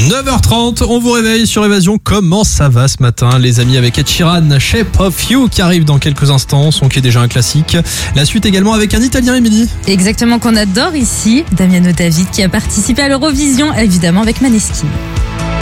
9h30, on vous réveille sur Évasion. Comment ça va ce matin, les amis, avec Ed Sheeran, Shape of You qui arrive dans quelques instants, son qui est déjà un classique. La suite également avec un Italien, Émilie. Exactement, qu'on adore ici, Damiano David, qui a participé à l'Eurovision, évidemment avec Maneskin.